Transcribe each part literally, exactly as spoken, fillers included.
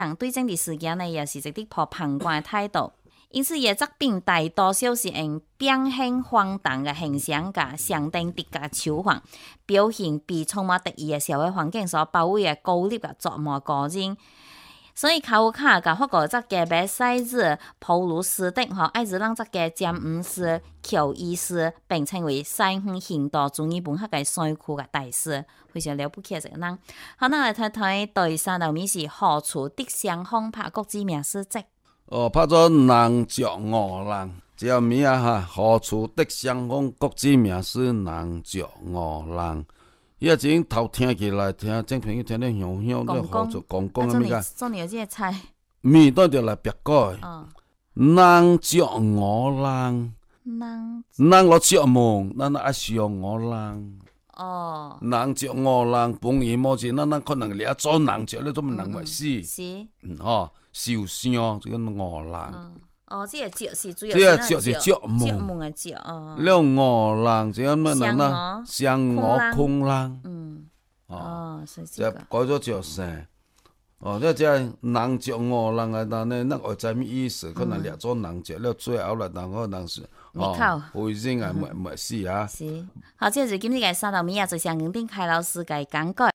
人對這啲事件呢，也是一啲抱旁觀嘅態度。因此，也則並大多數是用變形荒誕嘅形象甲相當疊加手法，表現被充滿敵意嘅社會環境所包圍嘅高烈嘅折磨個人。所以卡夫卡甲法國則嘅被細子普魯斯特和愛爾蘭則嘅詹姆斯喬伊斯並稱為西方現代主義文學嘅水庫嘅大師，非常了不起嘅一個人。好，咱來睇睇第三道題是何處敵雙方拍國之名詩集。 哦，拍咗人著五人，這個名啊哈，何處敵雙方國之名詩人著五人。伊啊真頭聽起來，聽正朋友聽得響響，你何處講講啊？咩個？ 總有這個菜。 咪當着來別個。 哦。 人著五人。 人。 人落著夢，咱愛上五人。 哦。人著五人，本意冇錢，咱咱可能掠做人著，你做乜人咪死？ 是。 嗯哦。受傷就叫五人。 哦，這個著是主要。 這個著是著夢。 著夢嘅著哦。 了五人就咁乜人啦？雙我空人。 嗯。哦，是這個。改咗著姓。哦，這這人著五人嘅，但係咱外在咩意思？可能掠做人著了，最後來人可能是哦，會認啊，唔唔是啊。 是。好，這就今日嘅三道謎啊，就向肯定開老師嘅講解。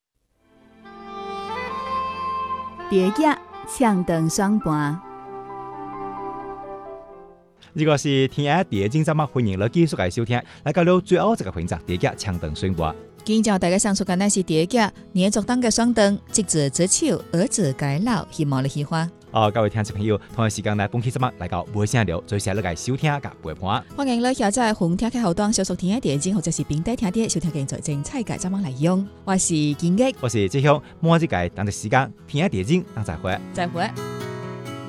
蝶仔搶斷雙盤。 如果是聽下第一節節目，歡迎你繼續嚟收聽。嚟到了最後一個環節，蝶仔搶斷雙盤。 今朝大家上述嘅呢是蝶仔，你作當嘅雙斷，即子折手，兒子改老，希望你喜歡。 哦，各位聽眾朋友，同一時間嚟本期節目嚟到每聲聊，最先嚟收聽甲陪伴。 歡迎你下載紅聽嘅後端，小數聽下電影或者是平台聽啲，收聽更在精彩嘅節目內容。我是金吉， 我是志雄，每一個當個時間聽下電影，當再會。 再會。